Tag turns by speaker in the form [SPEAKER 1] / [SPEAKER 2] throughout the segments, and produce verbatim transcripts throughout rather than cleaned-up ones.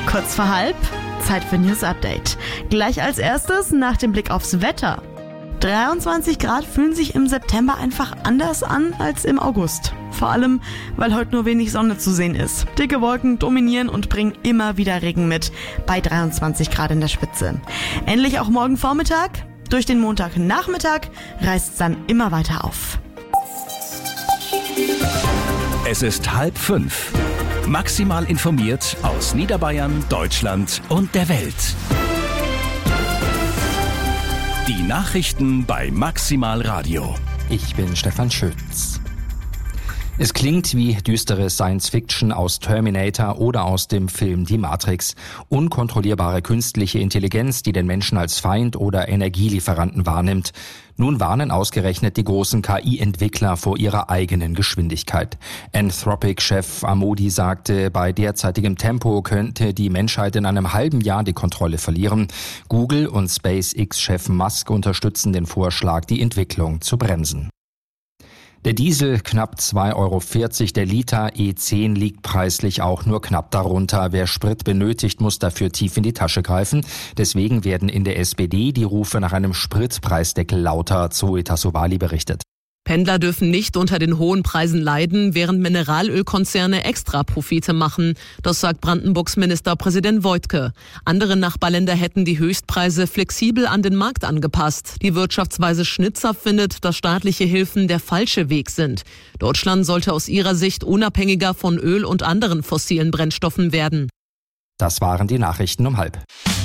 [SPEAKER 1] Kurz vor halb, Zeit für News Update. Gleich als erstes nach dem Blick aufs Wetter. dreiundzwanzig Grad fühlen sich im September einfach anders an als im August. Vor allem, weil heute nur wenig Sonne zu sehen ist. Dicke Wolken dominieren und bringen immer wieder Regen mit, bei dreiundzwanzig Grad in der Spitze. Ähnlich auch morgen Vormittag. Durch den Montagnachmittag reißt es dann immer weiter auf.
[SPEAKER 2] Es ist halb fünf. Maximal informiert aus Niederbayern, Deutschland und der Welt. Die Nachrichten bei Maximal Radio.
[SPEAKER 3] Ich bin Stefan Schütz. Es klingt wie düstere Science-Fiction aus Terminator oder aus dem Film Die Matrix. Unkontrollierbare künstliche Intelligenz, die den Menschen als Feind oder Energielieferanten wahrnimmt. Nun warnen ausgerechnet die großen K I-Entwickler vor ihrer eigenen Geschwindigkeit. Anthropic-Chef Amodi sagte, bei derzeitigem Tempo könnte die Menschheit in einem halben Jahr die Kontrolle verlieren. Google und SpaceX-Chef Musk unterstützen den Vorschlag, die Entwicklung zu bremsen. Der Diesel knapp zwei Euro vierzig, der Liter E zehn liegt preislich auch nur knapp darunter. Wer Sprit benötigt, muss dafür tief in die Tasche greifen. Deswegen werden in der S P D die Rufe nach einem Spritpreisdeckel lauter, Zoe Tassovali berichtet.
[SPEAKER 4] Pendler dürfen nicht unter den hohen Preisen leiden, während Mineralölkonzerne Extraprofite machen. Das sagt Brandenburgs Ministerpräsident Woidke. Andere Nachbarländer hätten die Höchstpreise flexibel an den Markt angepasst. Die Wirtschaftsweise Schnitzer findet, dass staatliche Hilfen der falsche Weg sind. Deutschland sollte aus ihrer Sicht unabhängiger von Öl und anderen fossilen Brennstoffen werden.
[SPEAKER 3] Das waren die Nachrichten um halb.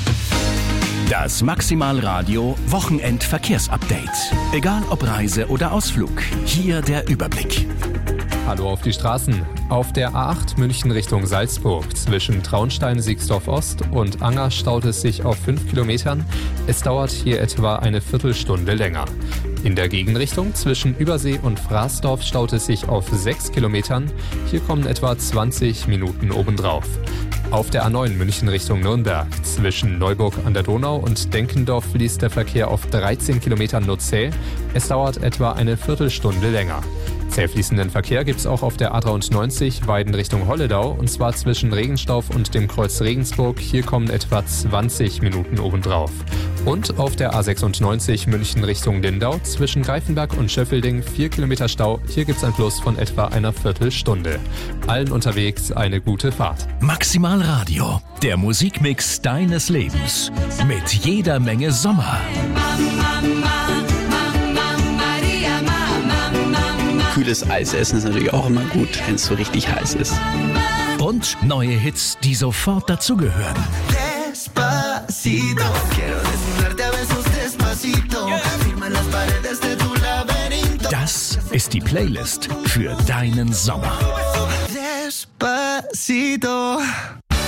[SPEAKER 2] Das Maximal Radio Wochenend-Verkehrsupdate. Egal ob Reise oder Ausflug, hier der Überblick.
[SPEAKER 5] Hallo auf die Straßen. Auf der A acht München Richtung Salzburg zwischen Traunstein-Siegsdorf-Ost und Anger staut es sich auf fünf Kilometern. Es dauert hier etwa eine Viertelstunde länger. In der Gegenrichtung zwischen Übersee und Fraßdorf staut es sich auf sechs Kilometern. Hier kommen etwa zwanzig Minuten obendrauf. Auf der A neun München Richtung Nürnberg zwischen Neuburg an der Donau und Denkendorf fließt der Verkehr auf dreizehn Kilometern nur zäh. Es dauert etwa eine Viertelstunde länger. Zäh fließenden Verkehr gibt es auch auf der A dreiundneunzig Weiden Richtung Holledau, und zwar zwischen Regenstauf und dem Kreuz Regensburg. Hier kommen etwa zwanzig Minuten obendrauf. Und auf der A sechsundneunzig München Richtung Lindau zwischen Greifenberg und Schöffelding vier Kilometer Stau. Hier gibt es ein Plus von etwa einer Viertelstunde. Allen unterwegs eine gute Fahrt.
[SPEAKER 2] Maximal Radio, der Musikmix deines Lebens. Mit jeder Menge Sommer.
[SPEAKER 6] Kühles Eis essen ist natürlich auch immer gut, wenn es so richtig heiß ist.
[SPEAKER 2] Und neue Hits, die sofort dazugehören. Das ist die Playlist für deinen Sommer.
[SPEAKER 7] Despacito.